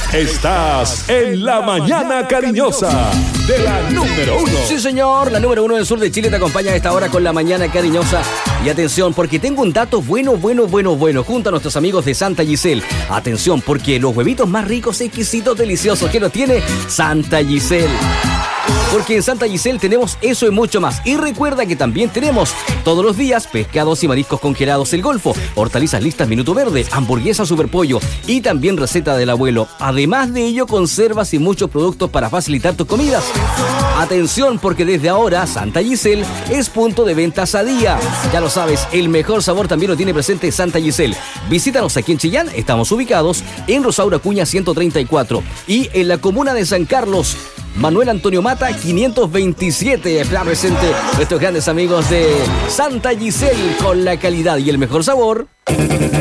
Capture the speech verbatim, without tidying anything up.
Estás en La Mañana Cariñosa de la número uno. Sí, señor, la número uno del sur de Chile te acompaña a esta hora con La Mañana Cariñosa. Y atención, porque tengo un dato bueno, bueno, bueno, bueno, junto a nuestros amigos de Santa Giselle. Atención, porque los huevitos más ricos, exquisitos, deliciosos que los tiene Santa Giselle. Porque en Santa Giselle tenemos eso y mucho más. Y recuerda que también tenemos todos los días pescados y mariscos congelados El Golfo, hortalizas listas Minuto Verde, hamburguesa Superpollo y también receta del abuelo. Además de ello, conservas y muchos productos para facilitar tus comidas. Atención, porque desde ahora Santa Giselle es punto de venta Sadía. Ya lo sabes, el mejor sabor también lo tiene presente Santa Giselle. Visítanos aquí en Chillán, estamos ubicados en Rosaura Acuña ciento treinta y cuatro y en la comuna de San Carlos, Manuel Antonio Mata quinientos veintisiete. Está presente nuestros grandes amigos de Santa Giselle con la calidad y el mejor sabor.